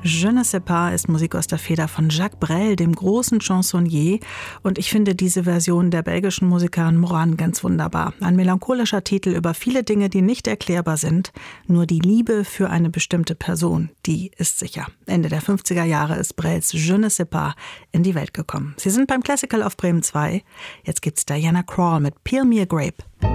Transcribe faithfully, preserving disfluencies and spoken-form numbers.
Je ne sais pas ist Musik aus der Feder von Jacques Brel, dem großen Chansonnier. Und ich finde diese Version der belgischen Musikerin Moran ganz wunderbar. Ein melancholischer Titel über viele Dinge, die nicht erklärbar sind. Nur die Liebe für eine bestimmte Person, die ist sicher. Ende der fünfziger Jahre ist Brels Je ne sais pas in die Welt gekommen. Sie sind beim Classical auf Bremen zwei. Jetzt gibt's Diana Krall mit Peel Me a Grape.